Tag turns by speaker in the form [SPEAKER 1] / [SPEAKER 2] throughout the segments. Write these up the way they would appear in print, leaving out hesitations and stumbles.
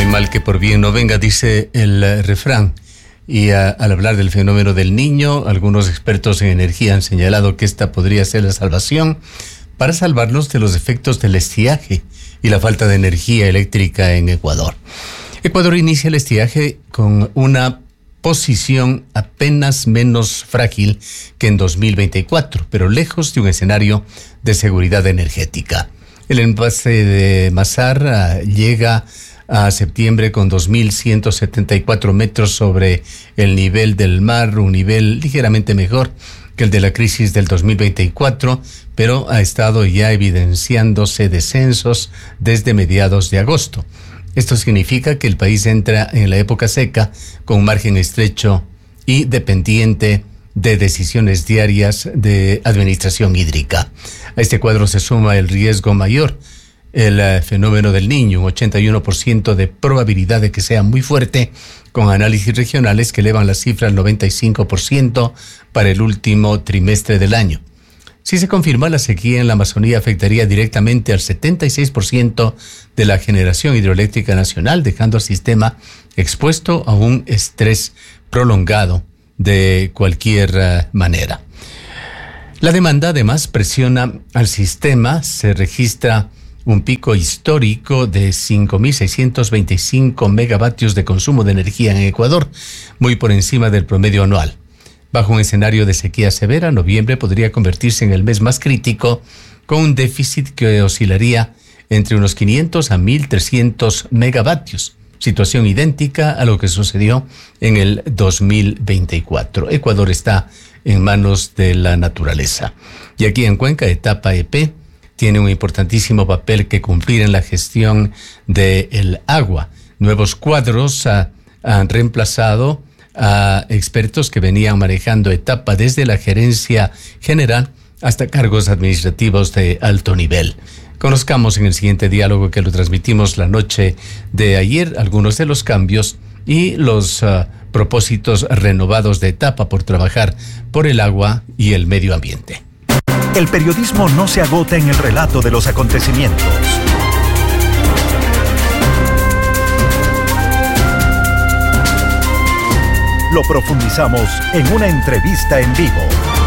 [SPEAKER 1] hay mal que por bien no venga, dice el refrán. Y al hablar del fenómeno del Niño, algunos expertos en energía han señalado que esta podría ser la salvación para salvarnos de los efectos del estiaje y la falta de energía eléctrica en Ecuador. Ecuador inicia el estiaje con una posición apenas menos frágil que en 2024, pero lejos de un escenario de seguridad energética. El embalse de Mazar llega a septiembre con 2.174 metros sobre el nivel del mar, un nivel ligeramente mejor que el de la crisis del 2024, pero ha estado ya evidenciándose descensos desde mediados de agosto. Esto significa que el país entra en la época seca con un margen estrecho y dependiente de decisiones diarias de administración hídrica. A este cuadro se suma el riesgo mayor, el fenómeno del Niño, un 81% de probabilidad de que sea muy fuerte, con análisis regionales que elevan la cifra al 95% para el último trimestre del año. Si se confirma, la sequía en la Amazonía afectaría directamente al 76% de la generación hidroeléctrica nacional, dejando al sistema expuesto a un estrés prolongado de cualquier manera. La demanda además presiona al sistema. Se registra un pico histórico de 5.625 megavatios de consumo de energía en Ecuador, muy por encima del promedio anual. Bajo un escenario de sequía severa, noviembre podría convertirse en el mes más crítico, con un déficit que oscilaría entre unos 500 a 1.300 megavatios, situación idéntica a lo que sucedió en el 2024. Ecuador está en manos de la naturaleza. Y aquí en Cuenca, Etapa EP tiene un importantísimo papel que cumplir en la gestión del agua. Nuevos cuadros han reemplazado a expertos que venían manejando Etapa desde la gerencia general hasta cargos administrativos de alto nivel. Conozcamos en el siguiente diálogo, que lo transmitimos la noche de ayer, algunos de los cambios y los propósitos renovados de Etapa por trabajar por el agua y el medio ambiente.
[SPEAKER 2] El periodismo no se agota en el relato de los acontecimientos. Lo profundizamos en una entrevista en vivo.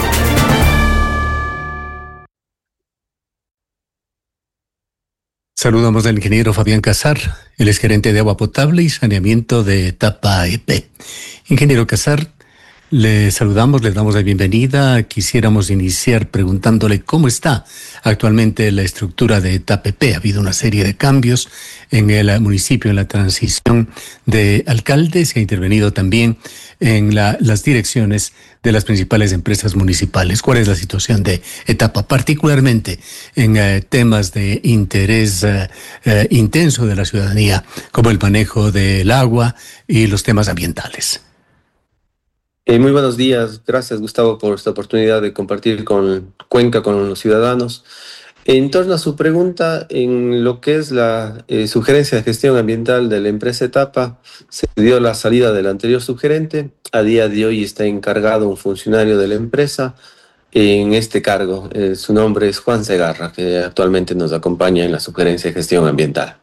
[SPEAKER 1] Saludamos al ingeniero Fabián Casar, él es gerente de agua potable y saneamiento de Etapa EP. Ingeniero Casar, le saludamos, le damos la bienvenida. Quisiéramos iniciar preguntándole cómo está actualmente la estructura de Etapa EP. Ha habido una serie de cambios en el municipio, en la transición de alcalde. Se ha intervenido también en las direcciones de las principales empresas municipales. ¿Cuál es la situación de Etapa, particularmente en temas de interés intenso de la ciudadanía, como el manejo del agua y los temas ambientales?
[SPEAKER 3] Muy buenos días. Gracias, Gustavo, por esta oportunidad de compartir con Cuenca, con los ciudadanos. En torno a su pregunta, en lo que es la sugerencia de gestión ambiental de la empresa Etapa, se dio la salida del anterior subgerente. A día de hoy está encargado un funcionario de la empresa en este cargo. Su nombre es Juan Segarra, que actualmente nos acompaña en la sugerencia de gestión ambiental.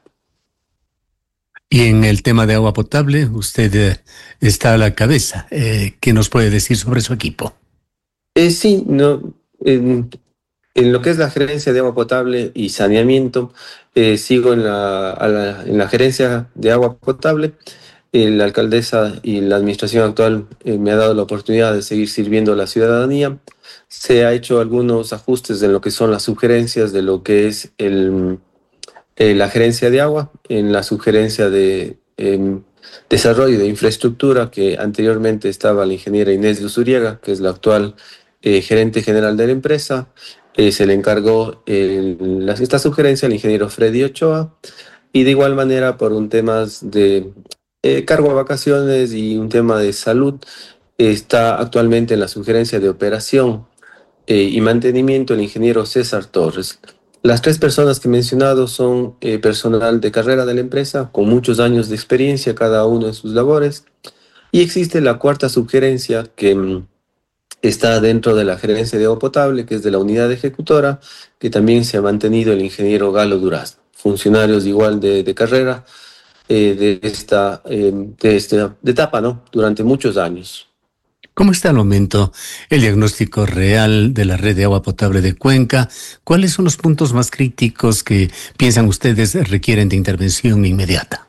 [SPEAKER 1] Y en el tema de agua potable, usted está a la cabeza. ¿Qué nos puede decir sobre su equipo?
[SPEAKER 3] Sí, no, en lo que es la gerencia de agua potable y saneamiento, sigo en la gerencia de agua potable. La alcaldesa y la administración actual me ha dado la oportunidad de seguir sirviendo a la ciudadanía. Se ha hecho algunos ajustes en lo que son las sugerencias de lo que es la gerencia de agua, en la sugerencia de desarrollo de infraestructura, que anteriormente estaba la ingeniera Inés Luzuriaga, que es la actual gerente general de la empresa. Se le encargó esta sugerencia al ingeniero Freddy Ochoa, y de igual manera por un tema de cargo a vacaciones y un tema de salud, está actualmente en la sugerencia de operación y mantenimiento el ingeniero César Torres. Las tres personas que he mencionado son personal de carrera de la empresa, con muchos años de experiencia cada uno en sus labores. Y existe la cuarta sugerencia que está dentro de la gerencia de agua potable, que es de la unidad ejecutora, que también se ha mantenido el ingeniero Galo Duraz. Funcionarios igual de carrera, de etapa, ¿no? Durante muchos años.
[SPEAKER 1] ¿Cómo está al momento el diagnóstico real de la red de agua potable de Cuenca? ¿Cuáles son los puntos más críticos que piensan ustedes requieren de intervención inmediata?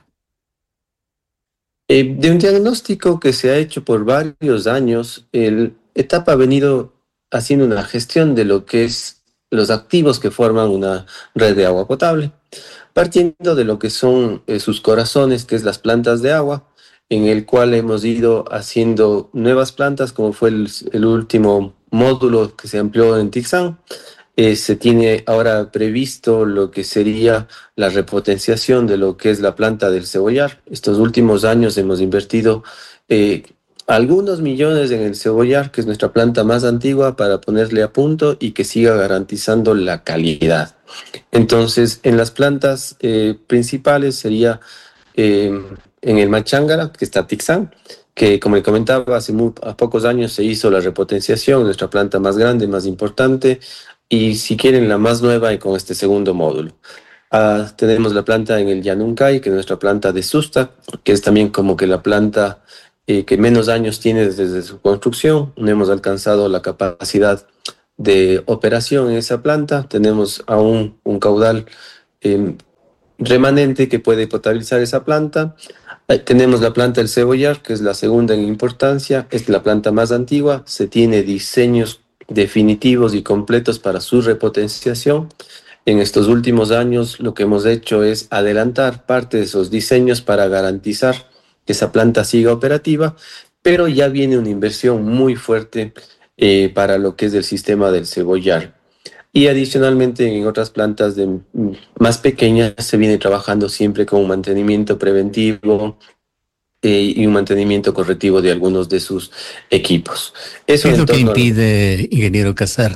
[SPEAKER 3] De un diagnóstico que se ha hecho por varios años, el etapa ha venido haciendo una gestión de lo que es los activos que forman una red de agua potable, partiendo de lo que son sus corazones, que es las plantas de agua, en el cual hemos ido haciendo nuevas plantas, como fue el último módulo que se amplió en Tixán. Se tiene ahora previsto lo que sería la repotenciación de lo que es la planta del Cebollar. Estos últimos años hemos invertido eh, algunos millones en el Cebollar, que es nuestra planta más antigua, para ponerle a punto y que siga garantizando la calidad. Entonces, en las plantas principales sería eh, en el Machángara, que está Tixán, que como le comentaba, a pocos años se hizo la repotenciación, nuestra planta más grande, más importante, y si quieren la más nueva y con este segundo módulo. Tenemos la planta en el Yanuncay, que es nuestra planta de Susta, que es también como que la planta que menos años tiene desde su construcción. No hemos alcanzado la capacidad de operación en esa planta. Tenemos aún un caudal eh, remanente que puede potabilizar esa planta. Tenemos la planta del Cebollar, que es la segunda en importancia, es la planta más antigua, se tiene diseños definitivos y completos para su repotenciación. En estos últimos años lo que hemos hecho es adelantar parte de esos diseños para garantizar que esa planta siga operativa, pero ya viene una inversión muy fuerte para lo que es el sistema del Cebollar. Y adicionalmente en otras plantas más pequeñas se viene trabajando siempre con un mantenimiento preventivo y un mantenimiento correctivo de algunos de sus equipos. Eso
[SPEAKER 1] ¿Qué es
[SPEAKER 3] en
[SPEAKER 1] lo que
[SPEAKER 3] torno a...
[SPEAKER 1] impide, ingeniero Casar,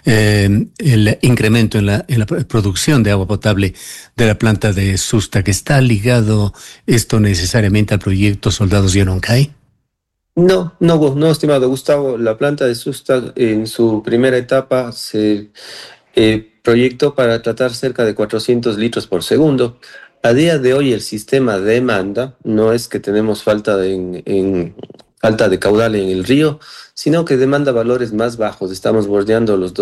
[SPEAKER 1] el incremento en la producción de agua potable de la planta de Susta, que está ligado esto necesariamente al proyecto Soldados Yononcay?
[SPEAKER 3] No, no, no, estimado Gustavo, la planta de Susta en su primera etapa se proyectó para tratar cerca de 400 litros por segundo. A día de hoy el sistema demanda, no es que tenemos falta de caudal en el río, sino que demanda valores más bajos. Estamos bordeando los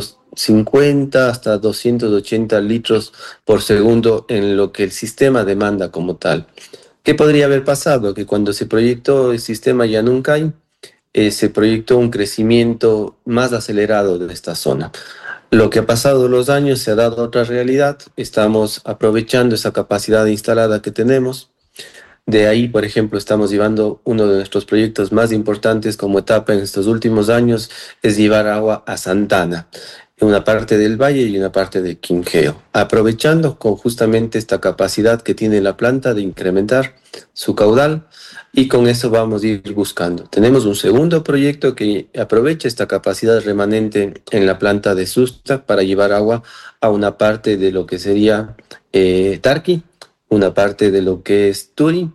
[SPEAKER 3] 250 hasta 280 litros por segundo en lo que el sistema demanda como tal. ¿Qué podría haber pasado? Que cuando se proyectó el sistema Yanuncay, se proyectó un crecimiento más acelerado de esta zona. Lo que ha pasado los años se ha dado otra realidad. Estamos aprovechando esa capacidad instalada que tenemos. De ahí, por ejemplo, estamos llevando uno de nuestros proyectos más importantes como etapa en estos últimos años, es llevar agua a Santana, en una parte del valle y una parte de Quinjeo, aprovechando con justamente esta capacidad que tiene la planta de incrementar su caudal, y con eso vamos a ir buscando. Tenemos un segundo proyecto que aprovecha esta capacidad remanente en la planta de Susta para llevar agua a una parte de lo que sería Tarqui, una parte de lo que es Turi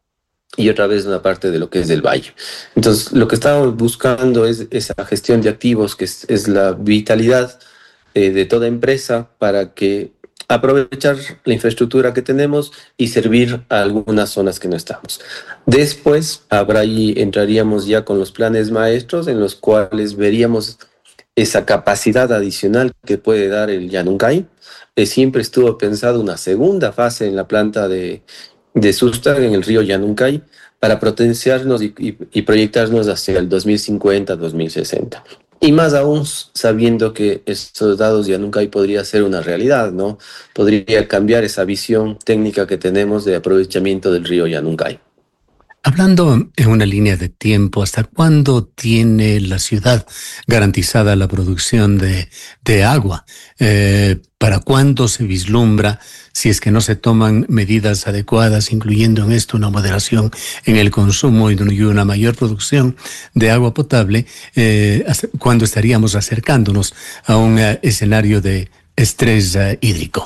[SPEAKER 3] y otra vez una parte de lo que es del valle. Entonces, lo que estamos buscando es esa gestión de activos, que es la vitalidad de toda empresa para que aprovechar la infraestructura que tenemos y servir a algunas zonas que no estamos. Después, entraríamos ya con los planes maestros en los cuales veríamos esa capacidad adicional que puede dar el Yanuncay. Siempre estuvo pensado una segunda fase en la planta de Susta, en el río Yanuncay, para potenciarnos y proyectarnos hacia el 2050, 2060. Y más aún sabiendo que estos dados Yanuncay podría ser una realidad, ¿no? Podría cambiar esa visión técnica que tenemos de aprovechamiento del río Yanuncay.
[SPEAKER 1] Hablando en una línea de tiempo, ¿hasta cuándo tiene la ciudad garantizada la producción de agua? ¿Para cuándo se vislumbra, si es que no se toman medidas adecuadas, incluyendo en esto una moderación en el consumo y una mayor producción de agua potable, cuándo estaríamos acercándonos a un escenario de estrés hídrico?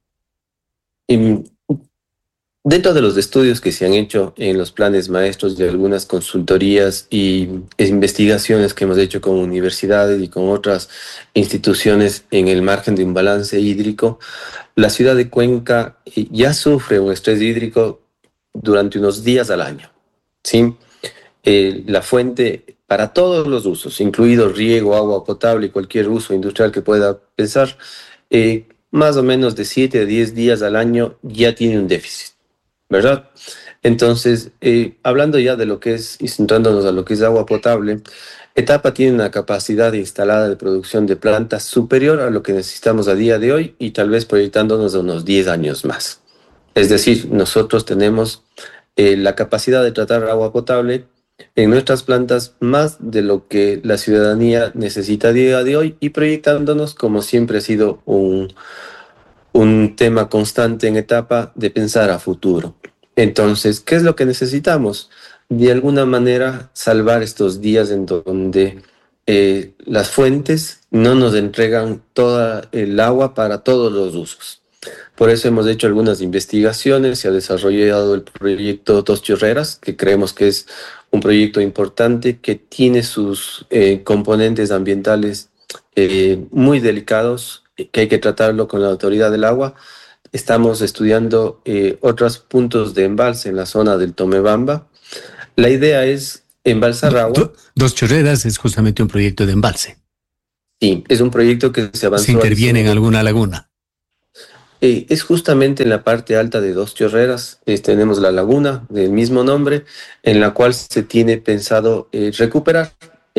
[SPEAKER 3] Dentro de los estudios que se han hecho en los planes maestros de algunas consultorías y investigaciones que hemos hecho con universidades y con otras instituciones en el margen de un balance hídrico, la ciudad de Cuenca ya sufre un estrés hídrico durante unos días al año, ¿sí? La fuente para todos los usos, incluido riego, agua potable y cualquier uso industrial que pueda pensar, más o menos de 7 a 10 días al año ya tiene un déficit, ¿verdad? Entonces, hablando ya de lo que es, y centrándonos a lo que es agua potable, Etapa tiene una capacidad instalada de producción de plantas superior a lo que necesitamos a día de hoy y tal vez proyectándonos a unos 10 años más. Es decir, nosotros tenemos la capacidad de tratar agua potable en nuestras plantas más de lo que la ciudadanía necesita a día de hoy y proyectándonos como siempre ha sido un tema constante en Etapa de pensar a futuro. Entonces, ¿qué es lo que necesitamos? De alguna manera, salvar estos días en donde las fuentes no nos entregan toda el agua para todos los usos. Por eso hemos hecho algunas investigaciones, se ha desarrollado el proyecto Dos Chorreras, que creemos que es un proyecto importante que tiene sus componentes ambientales muy delicados, que hay que tratarlo con la autoridad del agua. Estamos estudiando otros puntos de embalse en la zona del Tomebamba. La idea es embalsar agua.
[SPEAKER 1] Dos Chorreras es justamente un proyecto de embalse.
[SPEAKER 3] Sí, es un proyecto que se avanzó.
[SPEAKER 1] ¿Se interviene en alguna laguna?
[SPEAKER 3] Es justamente en la parte alta de Dos Chorreras. Tenemos la laguna del mismo nombre, en la cual se tiene pensado recuperar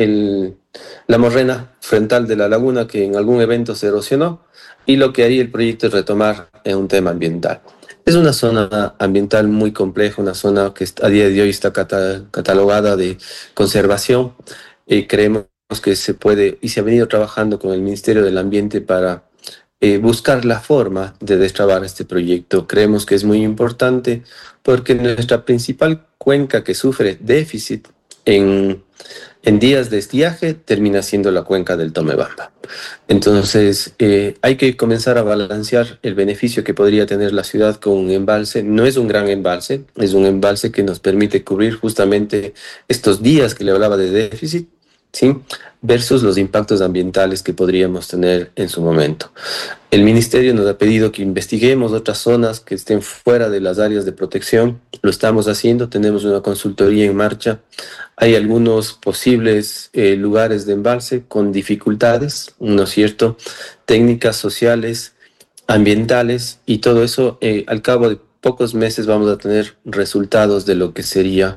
[SPEAKER 3] la morrena frontal de la laguna que en algún evento se erosionó, y lo que haría el proyecto es retomar un tema ambiental. Es una zona ambiental muy compleja, una zona que a día de hoy está catalogada de conservación. Creemos que se puede, y se ha venido trabajando con el Ministerio del Ambiente para buscar la forma de destrabar este proyecto. Creemos que es muy importante porque nuestra principal cuenca que sufre déficit en días de estiaje termina siendo la cuenca del Tomebamba. Entonces, hay que comenzar a balancear el beneficio que podría tener la ciudad con un embalse. No es un gran embalse, es un embalse que nos permite cubrir justamente estos días que le hablaba de déficit, ¿sí? Versus los impactos ambientales que podríamos tener en su momento. El Ministerio nos ha pedido que investiguemos otras zonas que estén fuera de las áreas de protección. Lo estamos haciendo, tenemos una consultoría en marcha. Hay algunos posibles lugares de embalse con dificultades, ¿no es cierto? Técnicas sociales, ambientales, y todo eso al cabo de pocos meses vamos a tener resultados de lo que sería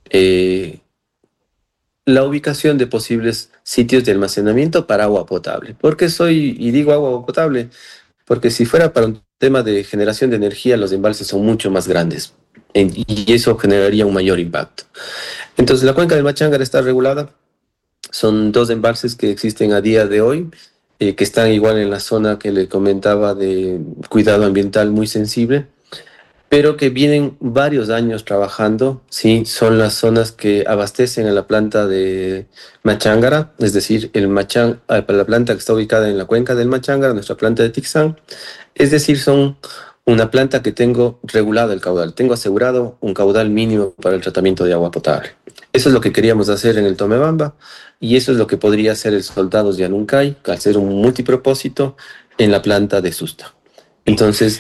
[SPEAKER 3] la ubicación de posibles sitios de almacenamiento para agua potable. ¿Por qué digo agua potable? Porque si fuera para un tema de generación de energía, los embalses son mucho más grandes y eso generaría un mayor impacto. Entonces, la cuenca del Machángara está regulada. Son 2 embalses que existen a día de hoy, que están igual en la zona que le comentaba de cuidado ambiental muy sensible, pero que vienen varios años trabajando, ¿sí? Son las zonas que abastecen a la planta de Machángara, es decir, la planta que está ubicada en la cuenca del Machángara, nuestra planta de Tixán. Es decir, son una planta que tengo regulado el caudal, tengo asegurado un caudal mínimo para el tratamiento de agua potable. Eso es lo que queríamos hacer en el Tomebamba y eso es lo que podría hacer el Soldados de Anuncay al ser un multipropósito en la planta de Susta. Entonces...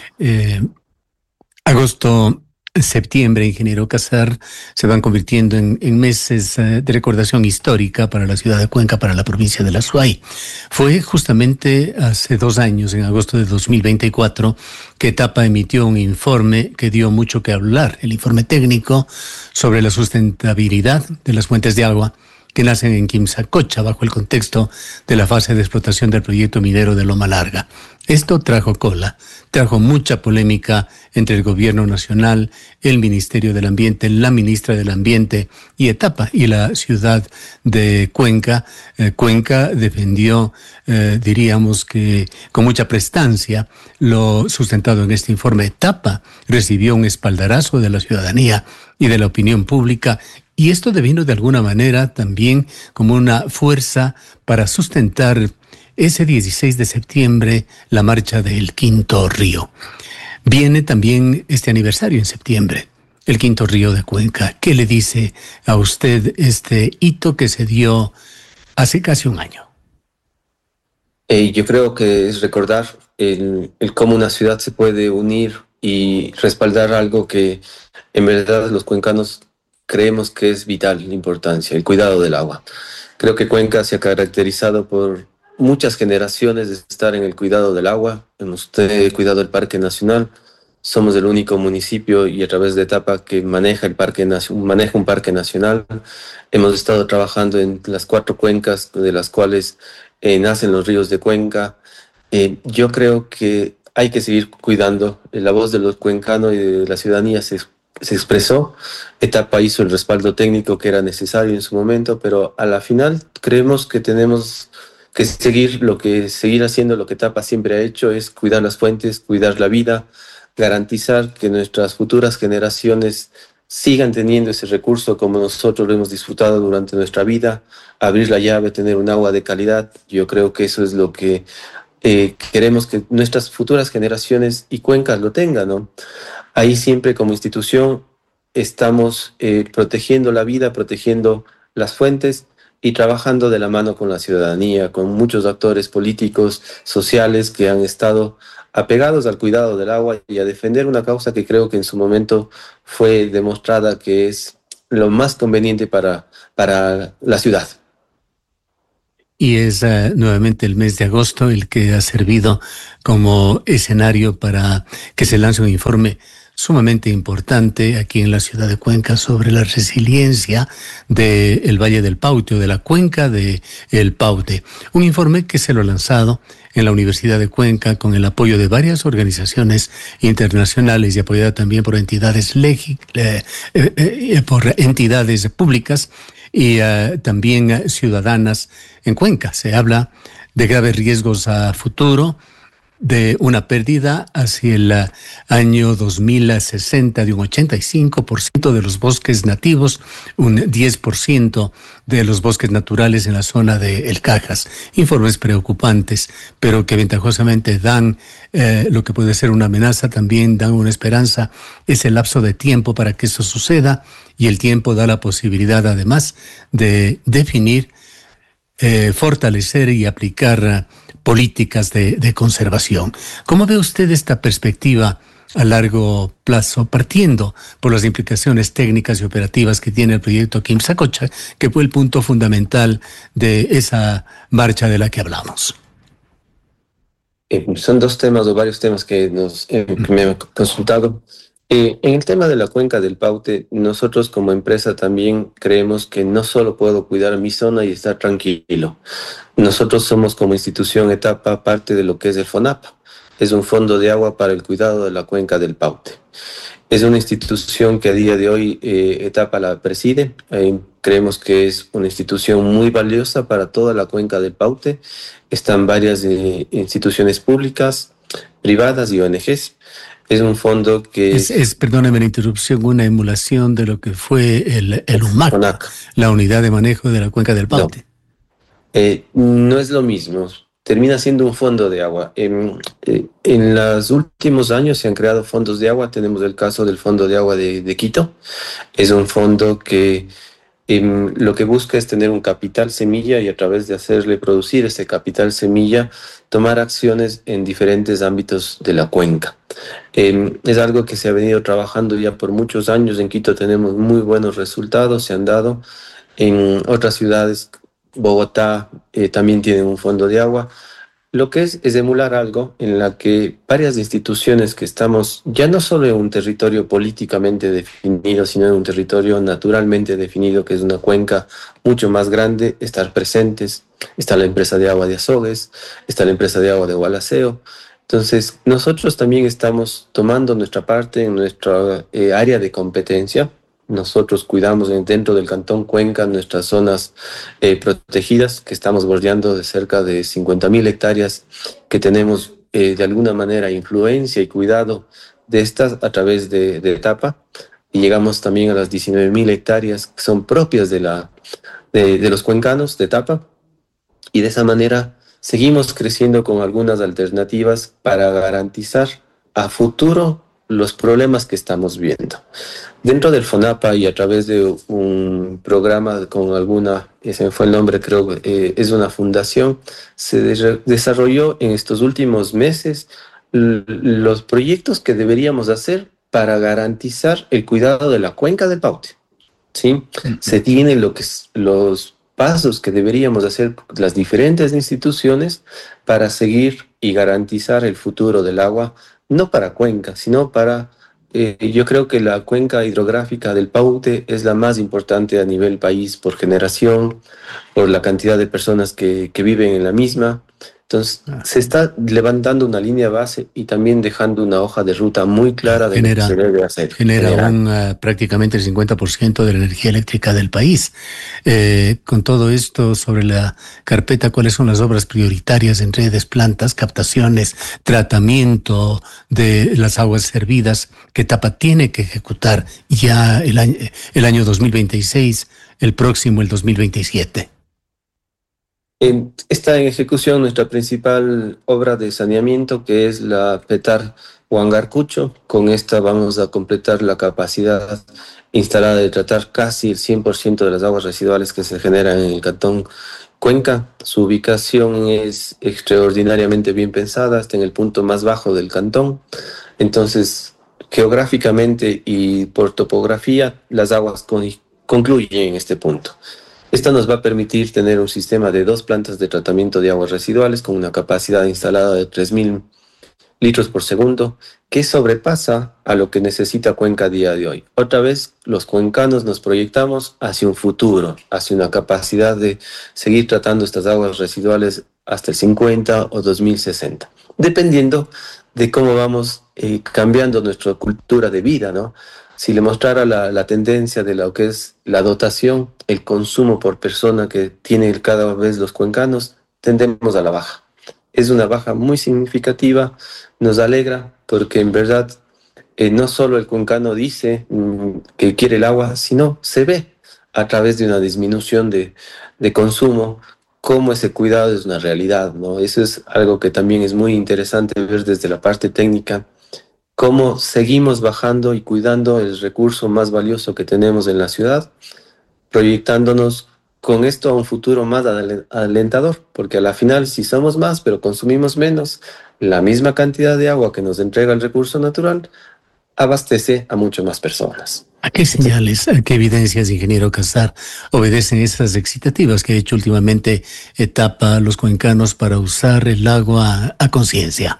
[SPEAKER 1] Agosto, septiembre, ingeniero Casar, se van convirtiendo en meses de recordación histórica para la ciudad de Cuenca, para la provincia de La Suay. Fue justamente hace 2 años, en agosto de 2024, que Etapa emitió un informe que dio mucho que hablar, el informe técnico sobre la sustentabilidad de las fuentes de agua que nacen en Quimsacocha bajo el contexto de la fase de explotación del proyecto minero de Loma Larga. Esto trajo cola, trajo mucha polémica entre el gobierno nacional, el Ministerio del Ambiente, la ministra del Ambiente y Etapa y la ciudad de Cuenca. Cuenca defendió, diríamos que con mucha prestancia, lo sustentado en este informe. Etapa recibió un espaldarazo de la ciudadanía y de la opinión pública, y esto devino de alguna manera también como una fuerza para sustentar ese 16 de septiembre la marcha del Quinto Río. Viene también este aniversario en septiembre, el Quinto Río de Cuenca. ¿Qué le dice a usted este hito que se dio hace casi un año?
[SPEAKER 3] Yo creo que es recordar el cómo una ciudad se puede unir y respaldar algo que En verdad, los cuencanos creemos que es vital la importancia, el cuidado del agua. Creo que Cuenca se ha caracterizado por muchas generaciones de estar en el cuidado del agua. Hemos cuidado el Parque Nacional. Somos el único municipio y a través de Etapa que maneja maneja un parque nacional. Hemos estado trabajando en las 4 cuencas de las cuales nacen los ríos de Cuenca. Yo creo que hay que seguir cuidando. La voz de los cuencanos y de la ciudadanía se expresó. Etapa hizo el respaldo técnico que era necesario en su momento, pero a la final creemos que tenemos que seguir haciendo lo que Etapa siempre ha hecho, es cuidar las fuentes, cuidar la vida, garantizar que nuestras futuras generaciones sigan teniendo ese recurso como nosotros lo hemos disfrutado durante nuestra vida, abrir la llave, tener un agua de calidad. Yo creo que eso es lo que queremos que nuestras futuras generaciones y cuencas lo tengan, ¿no? Ahí siempre como institución estamos protegiendo la vida, protegiendo las fuentes y trabajando de la mano con la ciudadanía, con muchos actores políticos, sociales que han estado apegados al cuidado del agua y a defender una causa que creo que en su momento fue demostrada que es lo más conveniente para la ciudad.
[SPEAKER 1] Y es nuevamente el mes de agosto el que ha servido como escenario para que se lance un informe sumamente importante aquí en la ciudad de Cuenca sobre la resiliencia del Valle del Paute o de la cuenca del Paute. Un informe que se lo ha lanzado en la Universidad de Cuenca con el apoyo de varias organizaciones internacionales y apoyada también por entidades por entidades públicas y también ciudadanas en Cuenca. Se habla de graves riesgos a futuro, de una pérdida hacia el año 2060 de un 85% de los bosques nativos, un 10% de los bosques naturales en la zona de El Cajas. Informes preocupantes, pero que ventajosamente dan lo que puede ser una amenaza, también dan una esperanza. Es el lapso de tiempo para que eso suceda y el tiempo da la posibilidad además de definir, fortalecer y aplicar políticas de conservación. ¿Cómo ve usted esta perspectiva a largo plazo, partiendo por las implicaciones técnicas y operativas que tiene el proyecto Quimsacocha, que fue el punto fundamental de esa marcha de la que hablamos?
[SPEAKER 3] Son 2 temas o varios temas que me han consultado. En el tema de la cuenca del Paute, nosotros como empresa también creemos que no solo puedo cuidar mi zona y estar tranquilo. Nosotros somos como institución Etapa parte de lo que es el FONAPA. Es un fondo de agua para el cuidado de la cuenca del Paute. Es una institución que a día de hoy Etapa la preside. Creemos que es una institución muy valiosa para toda la cuenca del Paute. Están varias instituciones públicas, privadas y ONGs. Es un fondo que
[SPEAKER 1] perdóneme la interrupción, una emulación de lo que fue el UMAC, la Unidad de Manejo de la Cuenca del Paute.
[SPEAKER 3] No es lo mismo. Termina siendo un fondo de agua. En los últimos años se han creado fondos de agua. Tenemos el caso del Fondo de Agua de Quito. Es un fondo que lo que busca es tener un capital semilla y a través de hacerle producir ese capital semilla, tomar acciones en diferentes ámbitos de la cuenca. Es algo que se ha venido trabajando ya por muchos años. En Quito tenemos muy buenos resultados, se han dado. En otras ciudades, Bogotá también tienen un fondo de agua. Lo que es emular algo en la que varias instituciones que estamos ya no solo en un territorio políticamente definido, sino en un territorio naturalmente definido, que es una cuenca mucho más grande, estar presentes. Está la empresa de agua de Azogues, está la empresa de agua de Gualaceo. Entonces, nosotros también estamos tomando nuestra parte en nuestra área de competencia. Nosotros cuidamos dentro del Cantón Cuenca nuestras zonas protegidas, que estamos bordeando de cerca de 50.000 hectáreas, que tenemos de alguna manera influencia y cuidado de estas a través de Etapa, y llegamos también a las 19.000 hectáreas que son propias de los cuencanos de Etapa, y de esa manera seguimos creciendo con algunas alternativas para garantizar a futuro los problemas que estamos viendo. Dentro del FONAPA y a través de un programa con ese fue el nombre, creo, es una fundación, se desarrolló en estos últimos meses los proyectos que deberíamos hacer para garantizar el cuidado de la cuenca del Paute. ¿Sí? Se tienen los pasos que deberíamos hacer las diferentes instituciones para seguir y garantizar el futuro del agua, no para Cuenca, sino para... yo creo que la cuenca hidrográfica del Paute es la más importante a nivel país por generación, por la cantidad de personas que viven en la misma. Entonces, se está levantando una línea base y también dejando una hoja de ruta muy clara de lo que se debe hacer.
[SPEAKER 1] Genera prácticamente el 50% de la energía eléctrica del país. Con todo esto sobre la carpeta, ¿cuáles son las obras prioritarias en redes, plantas, captaciones, tratamiento de las aguas servidas? ¿Qué etapa tiene que ejecutar ya el año 2026, el próximo, el 2027?
[SPEAKER 3] Está en ejecución nuestra principal obra de saneamiento, que es la Petar Huangarcucho. Con esta vamos a completar la capacidad instalada de tratar casi el 100% de las aguas residuales que se generan en el cantón Cuenca. Su ubicación es extraordinariamente bien pensada, está en el punto más bajo del cantón. Entonces, geográficamente y por topografía, las aguas concluyen en este punto. Esto nos va a permitir tener un sistema de 2 plantas de tratamiento de aguas residuales con una capacidad instalada de 3.000 litros por segundo, que sobrepasa a lo que necesita Cuenca a día de hoy. Otra vez, los cuencanos nos proyectamos hacia un futuro, hacia una capacidad de seguir tratando estas aguas residuales hasta el 50 o 2060, dependiendo de cómo vamos cambiando nuestra cultura de vida, ¿no? Si le mostrara la tendencia de lo que es la dotación, el consumo por persona que tienen cada vez los cuencanos, tendemos a la baja. Es una baja muy significativa, nos alegra, porque en verdad no solo el cuencano dice que quiere el agua, sino se ve a través de una disminución de consumo cómo ese cuidado es una realidad, ¿no? Eso es algo que también es muy interesante ver desde la parte técnica, cómo seguimos bajando y cuidando el recurso más valioso que tenemos en la ciudad, proyectándonos con esto a un futuro más alentador, porque a la final, si somos más pero consumimos menos, la misma cantidad de agua que nos entrega el recurso natural abastece a muchas más personas.
[SPEAKER 1] ¿A qué señales, a qué evidencias, ingeniero Cassar, obedecen esas excitativas que ha hecho últimamente etapa a los cuencanos para usar el agua a conciencia?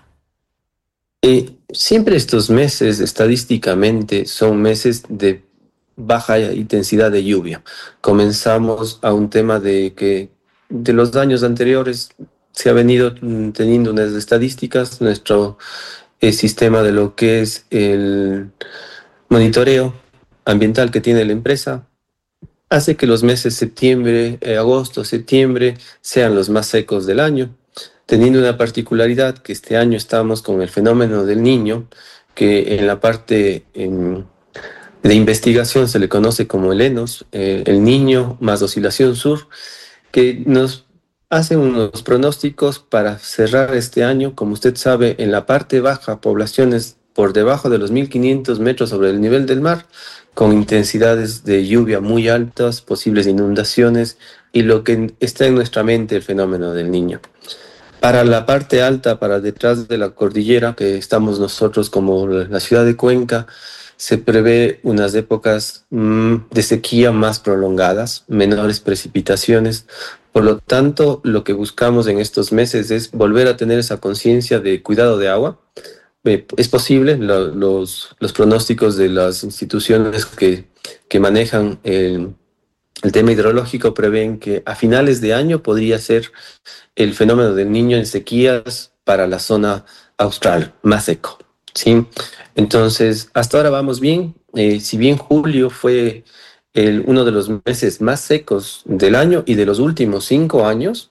[SPEAKER 3] Siempre estos meses, estadísticamente, son meses de baja intensidad de lluvia. Comenzamos a un tema de que de los años anteriores se ha venido teniendo unas estadísticas, nuestro sistema de lo que es el monitoreo ambiental que tiene la empresa, hace que los meses septiembre, agosto, septiembre sean los más secos del año, teniendo una particularidad que este año estamos con el fenómeno del Niño, que en la parte de investigación se le conoce como el ENOS, el Niño más oscilación sur, que nos hace unos pronósticos para cerrar este año. Como usted sabe, en la parte baja, poblaciones por debajo de los 1.500 metros sobre el nivel del mar, con intensidades de lluvia muy altas, posibles inundaciones, y lo que está en nuestra mente, el fenómeno del Niño. Para la parte alta, para detrás de la cordillera, que estamos nosotros como la ciudad de Cuenca, se prevé unas épocas de sequía más prolongadas, menores precipitaciones. Por lo tanto, lo que buscamos en estos meses es volver a tener esa conciencia de cuidado de agua. Es posible, los pronósticos de las instituciones que manejan el tema hidrológico prevén que a finales de año podría ser el fenómeno del Niño en sequías para la zona austral, más seco, ¿sí? Entonces, hasta ahora vamos bien. Si bien julio fue uno de los meses más secos del año y de los últimos 5 años,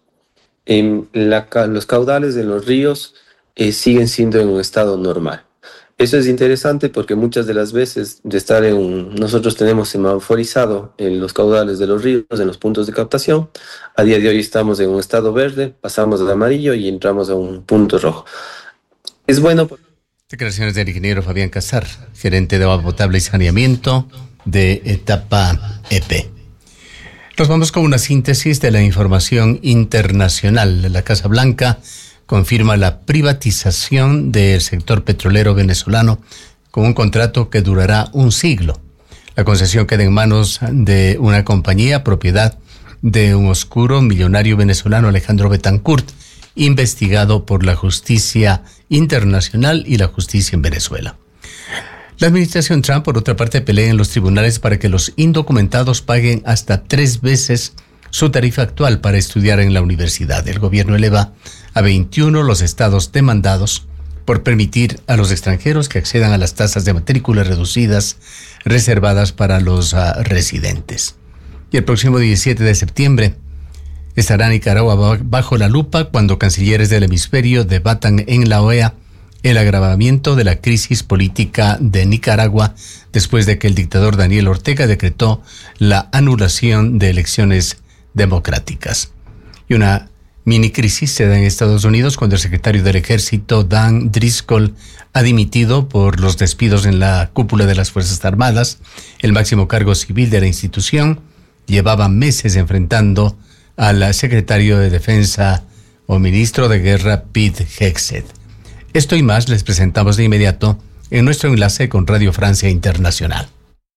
[SPEAKER 3] los caudales de los ríos siguen siendo en un estado normal. Eso es interesante porque muchas de las veces de estar nosotros tenemos semaforizado en los caudales de los ríos, en los puntos de captación. A día de hoy estamos en un estado verde, pasamos al amarillo y entramos a un punto rojo. Es bueno.
[SPEAKER 1] Declaraciones del ingeniero Fabián Cassar, gerente de agua potable y saneamiento de etapa EP. Nos vamos con una síntesis de la información internacional. La Casa Blanca confirma la privatización del sector petrolero venezolano con un contrato que durará un siglo. La concesión queda en manos de una compañía propiedad de un oscuro millonario venezolano, Alejandro Betancourt, investigado por la justicia internacional y la justicia en Venezuela. La administración Trump, por otra parte, pelea en los tribunales para que los indocumentados paguen hasta 3 veces su tarifa actual para estudiar en la universidad. El gobierno eleva a 21 los estados demandados por permitir a los extranjeros que accedan a las tasas de matrícula reducidas reservadas para los residentes. Y el próximo 17 de septiembre estará Nicaragua bajo la lupa cuando cancilleres del hemisferio debatan en la OEA el agravamiento de la crisis política de Nicaragua después de que el dictador Daniel Ortega decretó la anulación de elecciones democráticas. Y una mini crisis se da en Estados Unidos cuando el secretario del Ejército, Dan Driscoll, ha dimitido por los despidos en la cúpula de las Fuerzas Armadas. El máximo cargo civil de la institución llevaba meses enfrentando al secretario de Defensa o ministro de Guerra, Pete Hegseth. Esto y más les presentamos de inmediato en nuestro enlace con Radio Francia Internacional.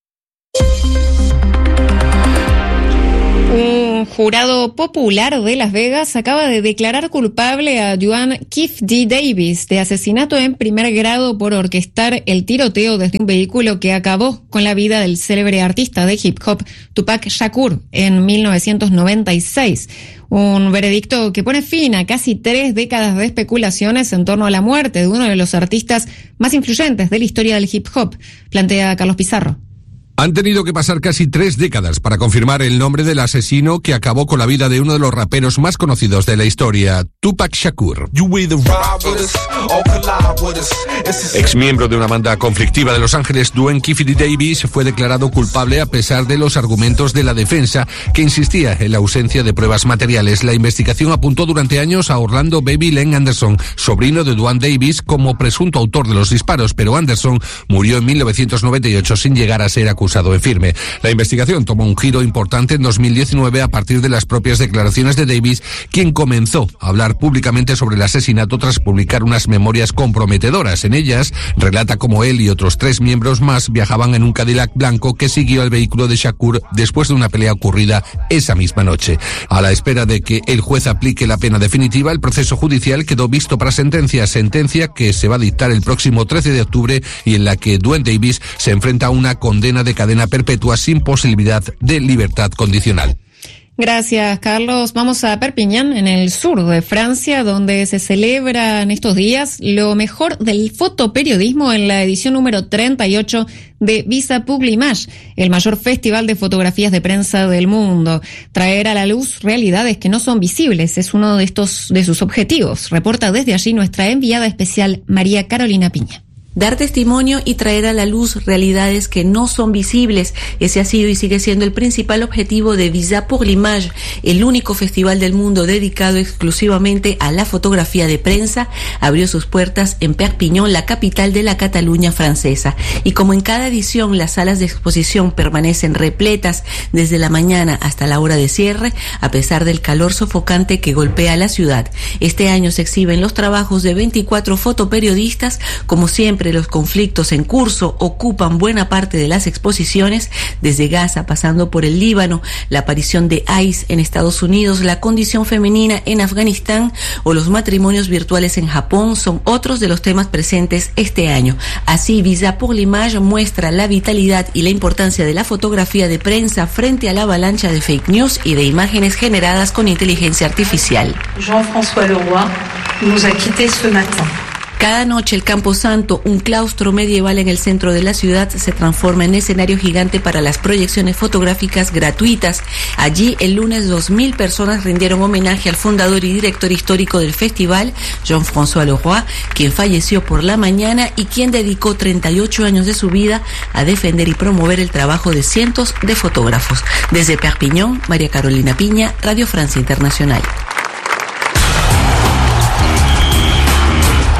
[SPEAKER 4] Un jurado popular de Las Vegas acaba de declarar culpable a Duane Keefe D. Davis de asesinato en primer grado por orquestar el tiroteo desde un vehículo que acabó con la vida del célebre artista de hip hop Tupac Shakur en 1996. Un veredicto que pone fin a casi 3 décadas de especulaciones en torno a la muerte de uno de los artistas más influyentes de la historia del hip hop, plantea Carlos Pizarro.
[SPEAKER 5] Han tenido que pasar casi 3 décadas para confirmar el nombre del asesino que acabó con la vida de uno de los raperos más conocidos de la historia, Tupac Shakur. Ex miembro de una banda conflictiva de Los Ángeles, Duane Keefe D. Davis fue declarado culpable a pesar de los argumentos de la defensa, que insistía en la ausencia de pruebas materiales. La investigación apuntó durante años a Orlando Baby Len Anderson, sobrino de Duane Davis, como presunto autor de los disparos, pero Anderson murió en 1998 sin llegar a ser acusado en firme. La investigación tomó un giro importante en 2019 a partir de las propias declaraciones de Davis, quien comenzó a hablar públicamente sobre el asesinato tras publicar unas memorias comprometedoras. En ellas relata cómo él y otros 3 miembros más viajaban en un Cadillac blanco que siguió al vehículo de Shakur después de una pelea ocurrida esa misma noche. A la espera de que el juez aplique la pena definitiva, el proceso judicial quedó visto para sentencia que se va a dictar el próximo 13 de octubre y en la que Duane Davis se enfrenta a una condena de cadena perpetua sin posibilidad de libertad condicional.
[SPEAKER 4] Gracias, Carlos. Vamos a Perpiñán, en el sur de Francia, donde se celebran estos días lo mejor del fotoperiodismo en la edición número 38 de Visa pour l'Image, el mayor festival de fotografías de prensa del mundo. Traer a la luz realidades que no son visibles es uno de sus objetivos. Reporta desde allí nuestra enviada especial, María Carolina Piña.
[SPEAKER 6] Dar testimonio y traer a la luz realidades que no son visibles. Ese ha sido y sigue siendo el principal objetivo de Visa pour l'Image, el único festival del mundo dedicado exclusivamente a la fotografía de prensa. Abrió sus puertas en Perpiñán, la capital de la Cataluña francesa. Y como en cada edición, las salas de exposición permanecen repletas desde la mañana hasta la hora de cierre, a pesar del calor sofocante que golpea la ciudad. Este año se exhiben los trabajos de 24 fotoperiodistas. Como siempre, los conflictos en curso ocupan buena parte de las exposiciones, desde Gaza pasando por el Líbano, la aparición de ICE en Estados Unidos, la condición femenina en Afganistán o los matrimonios virtuales en Japón son otros de los temas presentes este año. Así, Visa pour l'Image muestra la vitalidad y la importancia de la fotografía de prensa frente a la avalancha de fake news y de imágenes generadas con inteligencia artificial.
[SPEAKER 7] Jean-François Leroy nous a quittés ce matin.
[SPEAKER 6] Cada noche el Campo Santo, un claustro medieval en el centro de la ciudad, se transforma en escenario gigante para las proyecciones fotográficas gratuitas. Allí, el lunes, 2.000 personas rindieron homenaje al fundador y director histórico del festival, Jean-François Leroy, quien falleció por la mañana y quien dedicó 38 años de su vida a defender y promover el trabajo de cientos de fotógrafos. Desde Perpiñán, María Carolina Piña, Radio Francia Internacional.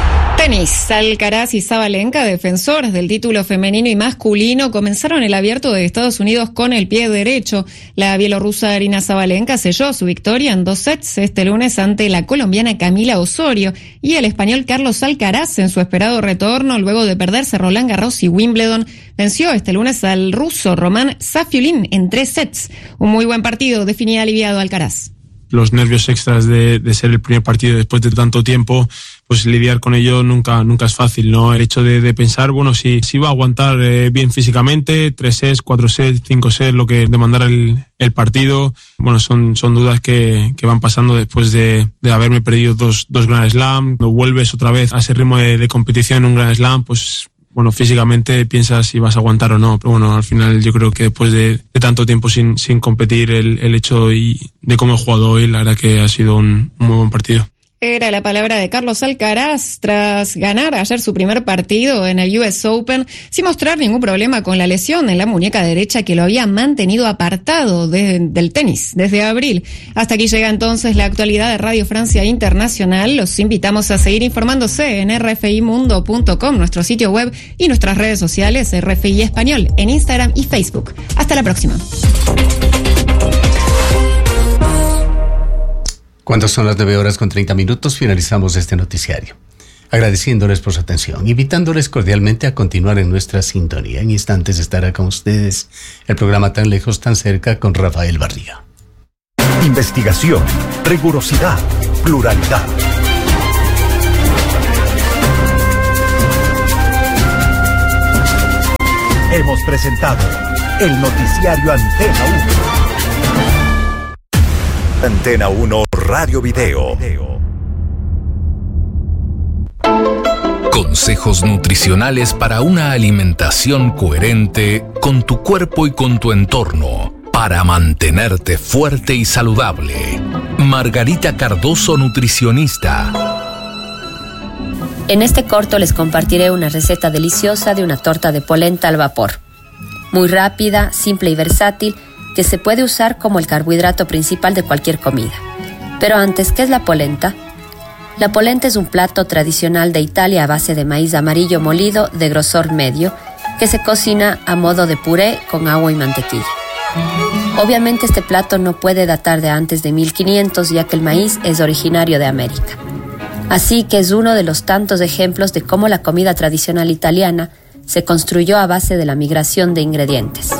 [SPEAKER 4] Tenis. Alcaraz y Sabalenka, defensores del título femenino y masculino, comenzaron el Abierto de Estados Unidos con el pie derecho. La bielorrusa Aryna Sabalenka selló su victoria en 2 sets este lunes ante la colombiana Camila Osorio, y el español Carlos Alcaraz, en su esperado retorno luego de perderse Roland Garros y Wimbledon, venció este lunes al ruso Roman Safiullin en 3 sets. Un muy buen partido, definía aliviado Alcaraz.
[SPEAKER 8] Los nervios extras de ser el primer partido después de tanto tiempo, pues lidiar con ello nunca es fácil, ¿no? El hecho de pensar, bueno, si va a aguantar bien físicamente, 3 sets, 4 sets, 5 sets, lo que demandara el partido, bueno, son dudas que van pasando después de haberme perdido dos Grand Slam. Cuando vuelves otra vez a ese ritmo de competición en un Grand Slam, pues bueno, físicamente piensas si vas a aguantar o no, pero bueno, al final yo creo que después de tanto tiempo sin competir, el hecho de cómo he jugado hoy, la verdad que ha sido un muy buen partido.
[SPEAKER 4] Era la palabra de Carlos Alcaraz tras ganar ayer su primer partido en el US Open sin mostrar ningún problema con la lesión en la muñeca derecha que lo había mantenido apartado del tenis desde abril. Hasta aquí llega entonces la actualidad de Radio Francia Internacional. Los invitamos a seguir informándose en rfimundo.com, nuestro sitio web, y nuestras redes sociales RFI Español en Instagram y Facebook. Hasta la próxima.
[SPEAKER 1] Cuando son las 9:30, finalizamos este noticiario. Agradeciéndoles por su atención, invitándoles cordialmente a continuar en nuestra sintonía. En instantes estará con ustedes el programa Tan Lejos, Tan Cerca con Rafael Barriga.
[SPEAKER 2] Investigación, rigurosidad, pluralidad. Hemos presentado el noticiario Antena 1. Antena 1 Radio Video.
[SPEAKER 9] Consejos nutricionales para una alimentación coherente con tu cuerpo y con tu entorno, para mantenerte fuerte y saludable. Margarita Cardoso, nutricionista.
[SPEAKER 10] En este corto les compartiré una receta deliciosa de una torta de polenta al vapor. Muy rápida, simple y versátil, que se puede usar como el carbohidrato principal de cualquier comida. Pero antes, ¿qué es la polenta? La polenta es un plato tradicional de Italia a base de maíz amarillo molido de grosor medio, que se cocina a modo de puré con agua y mantequilla. Obviamente este plato no puede datar de antes de 1500, ya que el maíz es originario de América. Así que es uno de los tantos ejemplos de cómo la comida tradicional italiana se construyó a base de la migración de ingredientes.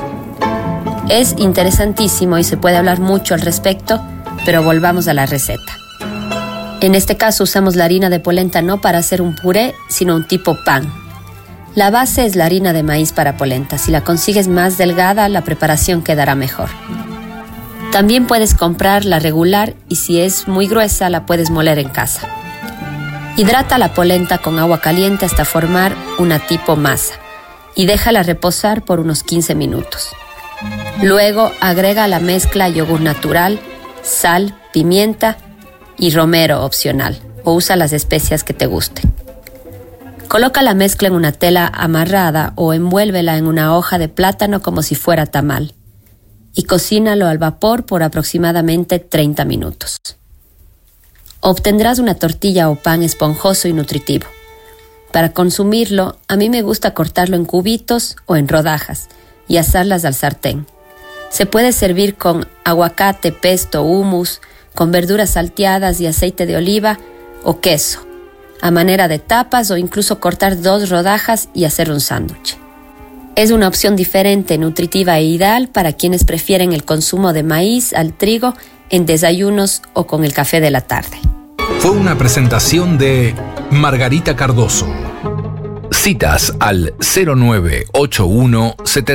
[SPEAKER 10] Es interesantísimo y se puede hablar mucho al respecto, pero volvamos a la receta. En este caso usamos la harina de polenta no para hacer un puré, sino un tipo pan. La base es la harina de maíz para polenta. Si la consigues más delgada, la preparación quedará mejor. También puedes comprar la regular y si es muy gruesa, la puedes moler en casa. Hidrata la polenta con agua caliente hasta formar una tipo masa y déjala reposar por unos 15 minutos. Luego agrega a la mezcla yogur natural, sal, pimienta y romero opcional, o usa las especias que te gusten. Coloca la mezcla en una tela amarrada o envuélvela en una hoja de plátano como si fuera tamal y cocínalo al vapor por aproximadamente 30 minutos. Obtendrás una tortilla o pan esponjoso y nutritivo. Para consumirlo, a mí me gusta cortarlo en cubitos o en rodajas y asarlas al sartén. Se puede servir con aguacate, pesto, hummus, con verduras salteadas y aceite de oliva o queso, a manera de tapas o incluso cortar 2 rodajas y hacer un sándwich. Es una opción diferente, nutritiva e ideal para quienes prefieren el consumo de maíz al trigo en desayunos o con el café de la tarde.
[SPEAKER 9] Fue una presentación de Margarita Cardoso. Citas al 0981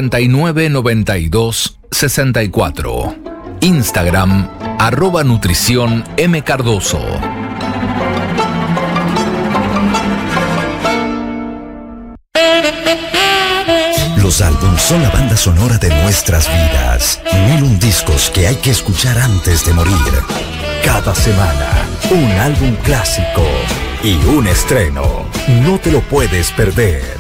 [SPEAKER 9] 7992 64. Instagram @nutrición mcardoso.
[SPEAKER 2] Los álbumes son la banda sonora de nuestras vidas. 1001 discos que hay que escuchar antes de morir. Cada semana, un álbum clásico y un estreno. No te lo puedes perder.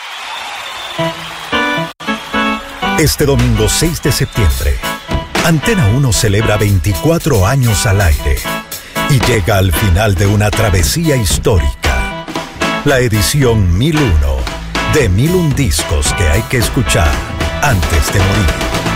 [SPEAKER 2] Este domingo 6 de septiembre, Antena 1 celebra 24 años al aire y llega al final de una travesía histórica. La edición 1001 de 1001 discos que hay que escuchar antes de morir.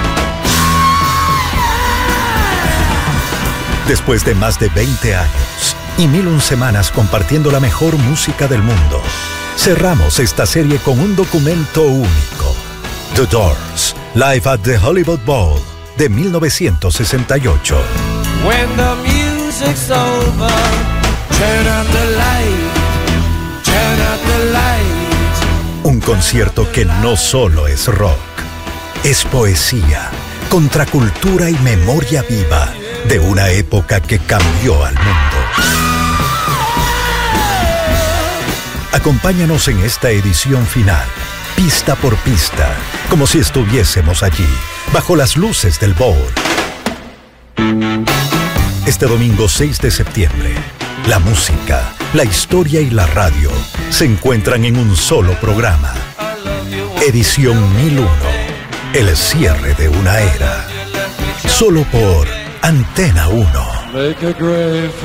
[SPEAKER 2] Después de más de 20 años y 1001 semanas compartiendo la mejor música del mundo, cerramos esta serie con un documento único. The Doors, Live at the Hollywood Bowl, de 1968.
[SPEAKER 11] When the music's over, turn out the light, turn out the light.
[SPEAKER 2] Un concierto que no solo es rock, es poesía, contracultura y memoria viva de una época que cambió al mundo. Acompáñanos en esta edición final, pista por pista, como si estuviésemos allí, bajo las luces del bowl. Este domingo 6 de septiembre, la música, la historia y la radio se encuentran en un solo programa. Edición 1001, el cierre de una era. Solo por Antena 1.